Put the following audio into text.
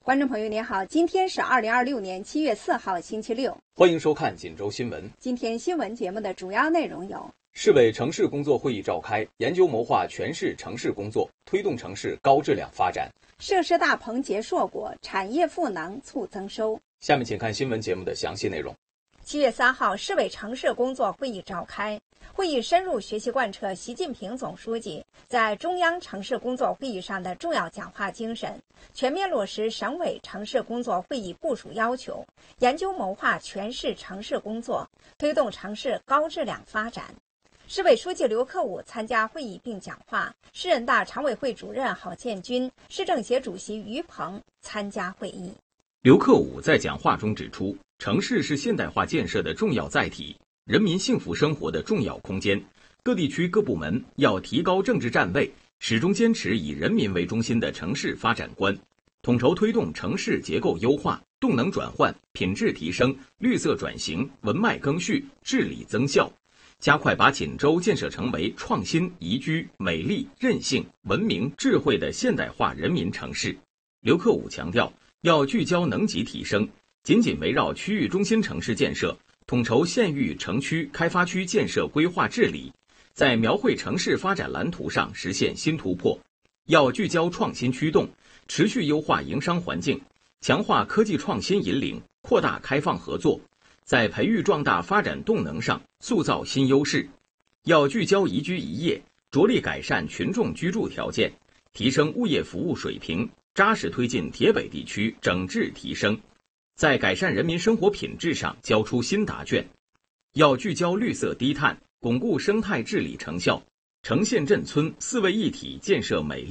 观众朋友您好，今天是2026年7月4号星期六， 欢迎收看锦州新闻。 今天新闻节目的主要内容有： 市委城市工作会议召开，研究谋划全市城市工作，推动城市高质量发展； 设施大棚结硕果，产业赋能促增收。 下面请看新闻节目的详细内容。 7月3号，市委城市工作会议召开。会议深入学习贯彻习近平总书记在中央城市工作会议上的重要讲话精神，全面落实省委城市工作会议部署要求，研究谋划全市城市工作，推动城市高质量发展。市委书记刘克武参加会议并讲话，市人大常委会主任郝建军、市政协主席于鹏参加会议。 刘克武在讲话中指出，城市是现代化建设的重要载体，人民幸福生活的重要空间，各地区各部门要提高政治站位，始终坚持以人民为中心的城市发展观，统筹推动城市结构优化、动能转换、品质提升、绿色转型、文脉更续、治理增效，加快把锦州建设成为创新、宜居、美丽、韧性、文明、智慧的现代化人民城市。刘克武强调，要聚焦能级提升，紧紧围绕区域中心城市建设，统筹县域城区开发区建设规划治理，在描绘城市发展蓝图上实现新突破。要聚焦创新驱动，持续优化营商环境，强化科技创新引领，扩大开放合作，在培育壮大发展动能上塑造新优势。要聚焦宜居宜业，着力改善群众居住条件，提升物业服务水平，扎实推进铁北地区整治提升，在改善人民生活品质上交出新答卷。要聚焦绿色低碳，巩固生态治理成效，城县镇村四位一体建设美丽